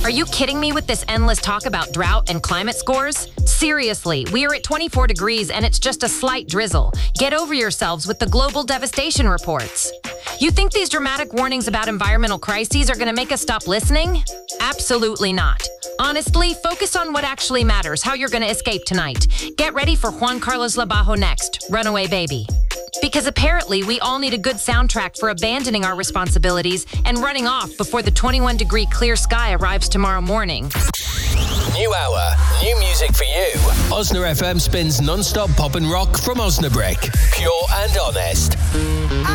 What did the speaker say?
Are you kidding me with this endless talk about drought and climate scores? Seriously, we are at 24 degrees and it's just a slight drizzle. Get over yourselves with the global devastation reports. You think these dramatic warnings about environmental crises are going to make us stop listening? Absolutely not. Honestly, focus on what actually matters, how you're going to escape tonight. Get ready for Juan Carlos Labajo next, Runaway Baby. Because apparently we all need a good soundtrack for abandoning our responsibilities and running off before the 21-degree clear sky arrives tomorrow morning. New hour, new music for you. Osna FM spins non-stop pop and rock from Osnabrück. Pure and honest.